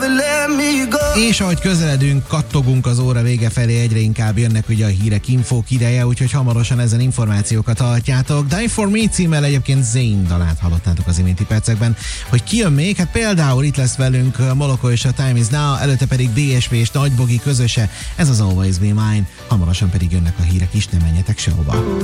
És ahogy közeledünk, kattogunk az óra vége felé, egyre inkább jönnek ugye a hírek, infók ideje, úgyhogy hamarosan ezen információkat hallhatjátok. Die For Me címmel egyébként Zayn dalát hallottátok az iménti percekben. Hogy ki jön még? Hát például itt lesz velünk Moloko és a Time Is Now, előtte pedig DSP és Nagy Bogi közöse, ez az Always Be Mine, hamarosan pedig jönnek a hírek is, nem menjetek sehova.